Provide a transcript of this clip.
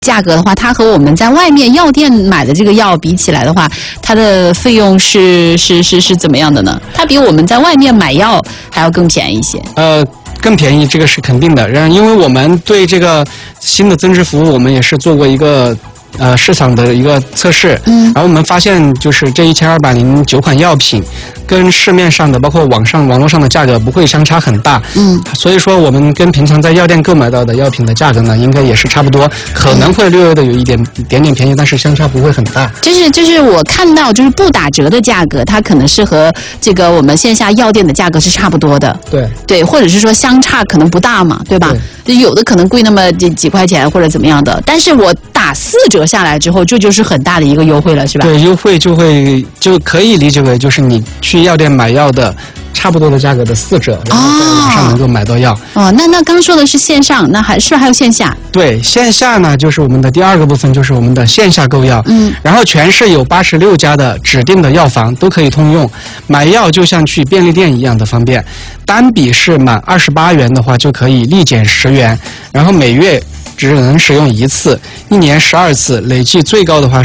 价格的话，它和我们在外面药店买的这个药比起来的话，它的费用是怎么样的呢？它比我们在外面买药还要更便宜一些。 更便宜，这个是肯定的。然后，因为我们对这个新的增值服务，我们也是做过一个市场的一个测试。然后我们发现，就是这1209款药品，跟市面上的包括网络上的价格不会相差很大。所以说我们跟平常在药店购买到的药品的价格呢，应该也是差不多，可能会略微的有一点便宜，但是相差不会很大。 就是我看到就是不打折的价格，它可能是和这个我们线下药店的价格是差不多的。对，或者是说相差可能不大嘛，对吧？对，有的可能贵那么几块钱或者怎么样的，但是我打4折下来之后，这就是很大的一个优惠了，是吧？ 对，优惠就可以理解为就是你去药店买药的差不多的价格的4折，然后在网上能够买到药。 那刚说的是线上，那还有线下？ 对，线下呢就是我们的第2个部分，就是我们的线下购药。然后全市有86家的指定的药房都可以通用，买药就像去便利店一样的方便。单笔是满28元的话就可以立减10元，然后每月只能使用1次，1年12次，累计最高的话